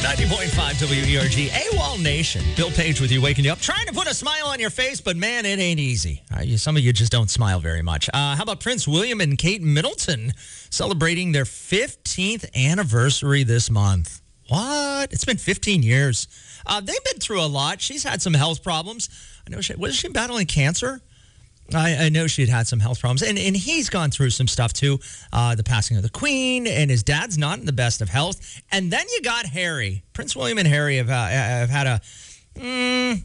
90.5 WERG, AWOL Nation. Bill Page with you, waking you up, trying to put a smile on your face, but man, it ain't easy. Some of you just don't smile very much. How about Prince William and Kate Middleton celebrating their 15th anniversary this month? What? It's been 15 years. They've been through a lot. She's had some health problems. I know wasn't she battling cancer? I know she had some health problems, and he's gone through some stuff too. The passing of the Queen, and his dad's not in the best of health. And then you got Harry. Prince William and Harry have had a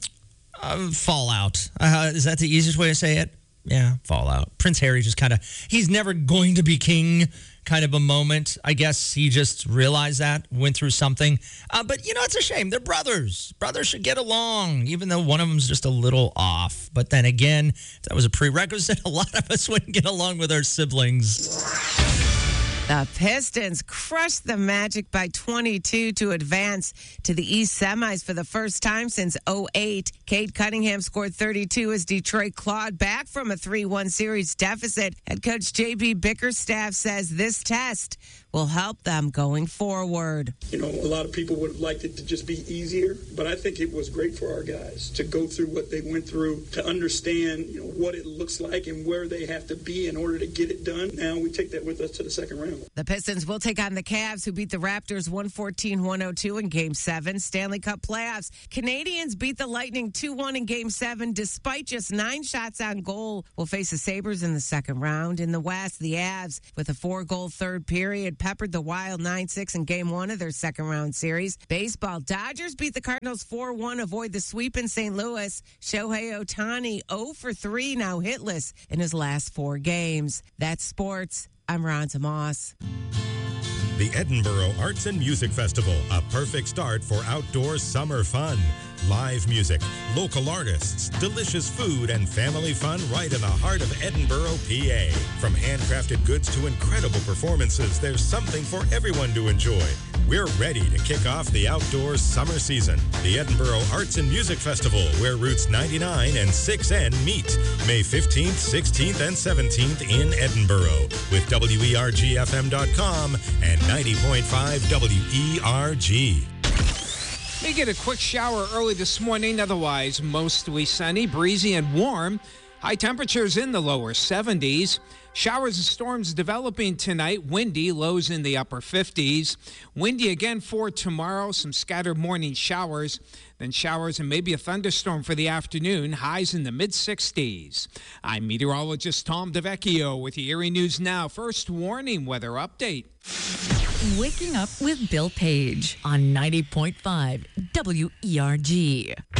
fallout. Is that the easiest way to say it? Yeah, fallout. Prince Harry just he's never going to be king kind of a moment. I guess he just realized that, went through something. But, it's a shame. They're brothers. Brothers should get along, even though one of them's just a little off. But then again, if that was a prerequisite, a lot of us wouldn't get along with our siblings. The Pistons crushed the Magic by 22 to advance to the East semis for the first time since 2008. Cade Cunningham scored 32 as Detroit clawed back from a 3-1 series deficit. Head coach J.B. Bickerstaff says this test will help them going forward. A lot of people would have liked it to just be easier, but I think it was great for our guys to go through what they went through, to understand, what it looks like and where they have to be in order to get it done. Now we take that with us to the second round. The Pistons will take on the Cavs, who beat the Raptors 114-102 in Game 7. Stanley Cup playoffs. Canadians beat the Lightning 2-1 in Game 7, despite just 9 shots on goal. Will face the Sabres in the second round. In the West, the Avs, with a 4-goal third period, peppered the Wild 9-6 in Game 1 of their second-round series. Baseball, Dodgers beat the Cardinals 4-1, avoid the sweep in St. Louis. Shohei Ohtani 0-for-3, now hitless in his last 4 games. That's sports. I'm Ron Moss. The Edinburgh Arts and Music Festival, a perfect start for outdoor summer fun. Live music, local artists, delicious food, and family fun right in the heart of Edinburgh, PA. From handcrafted goods to incredible performances, there's something for everyone to enjoy. We're ready to kick off the outdoor summer season. The Edinburgh Arts and Music Festival, where Routes 99 and 6N meet. May 15th, 16th, and 17th in Edinburgh. With WERGFM.com and 90.5 WERG. May get a quick shower early this morning, otherwise mostly sunny, breezy, and warm. High temperatures in the lower 70s. Showers and storms developing tonight. Windy, lows in the upper 50s. Windy again for tomorrow. Some scattered morning showers. Then showers and maybe a thunderstorm for the afternoon. Highs in the mid-60s. I'm meteorologist Tom DeVecchio with the Erie News Now. First warning weather update. Waking up with Bill Page on 90.5 WERG.